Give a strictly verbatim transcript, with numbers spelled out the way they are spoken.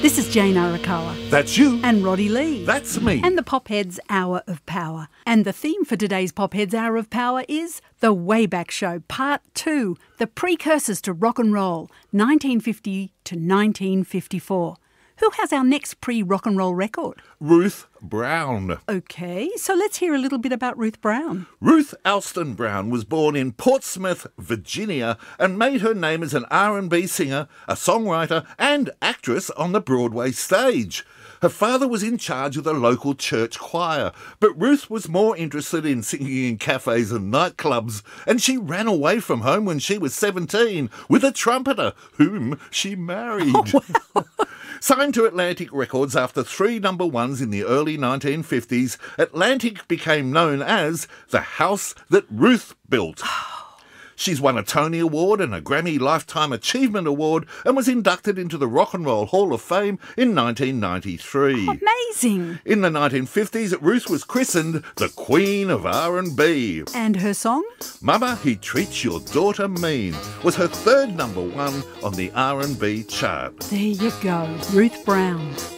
This is Jane Arakawa. That's you. And Roddy Lee. That's me. And the Popheads Hour of Power. And the theme for today's Popheads Hour of Power is The Wayback Show, Part two, The Precursors to Rock and Roll, nineteen fifty to nineteen fifty-four. Who has our next pre-rock and roll record? Ruth Brown. OK, so let's hear a little bit about Ruth Brown. Ruth Alston Brown was born in Portsmouth, Virginia, and made her name as an R and B singer, a songwriter and actress on the Broadway stage. Her father was in charge of the local church choir, but Ruth was more interested in singing in cafes and nightclubs, and she ran away from home when she was seventeen with a trumpeter, whom she married. Oh, wow. Signed to Atlantic Records after three number ones in the early nineteen fifties, Atlantic became known as the house that Ruth built. She's won a Tony Award and a Grammy Lifetime Achievement Award and was inducted into the Rock and Roll Hall of Fame in nineteen ninety-three. Amazing. In the nineteen fifties, Ruth was christened the Queen of R and B. And her song? Mama, He Treats Your Daughter Mean was her third number one on the R and B chart. There you go, Ruth Brown.